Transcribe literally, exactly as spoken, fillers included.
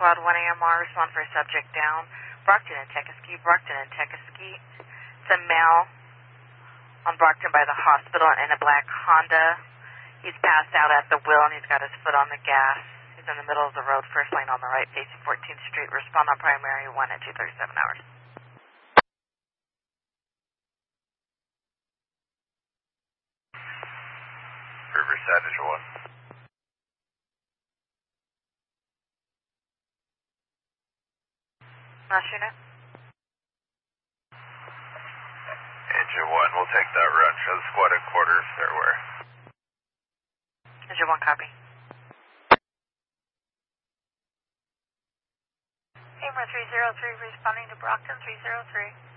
Squad one A M R, respond for subject down. Brockton and Tekiski, Brockton and Tekiski. It's a male on Brockton by the hospital in a black Honda. He's passed out at the wheel and he's got his foot on the gas. He's in the middle of the road, first lane on the right, facing fourteenth Street. Respond on primary one at two thirty-seven hours. Riverside, Visual one. Last unit. Engine one, we'll take that run. Show the squad headquarters, they're where. Engine one, copy. Hamer three zero three responding to Brockton three zero three.